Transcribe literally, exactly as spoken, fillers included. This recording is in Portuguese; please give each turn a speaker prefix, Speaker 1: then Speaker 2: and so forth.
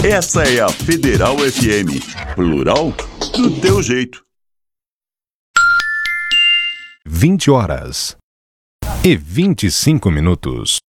Speaker 1: Essa é a Federal F M. Plural do teu jeito.
Speaker 2: vinte horas e vinte e cinco minutos.